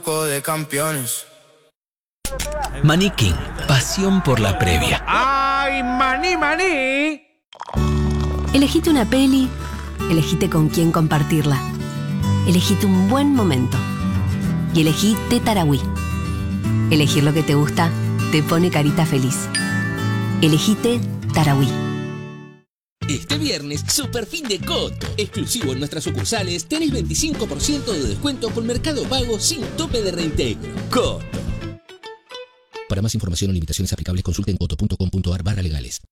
de campeones. Maní King, pasión por la previa. ¡Ay, maní, maní! Elegite una peli, elegite con quién compartirla. Elegite un buen momento. Y elegí Tarahui. Elegir lo que te gusta te pone carita feliz. Elegite Tarahui. Este viernes, super fin de Coto. Exclusivo en nuestras sucursales, tenés 25% de descuento por Mercado Pago sin tope de reintegro. Coto. Para más información o limitaciones aplicables, consulten coto.com.ar/legales.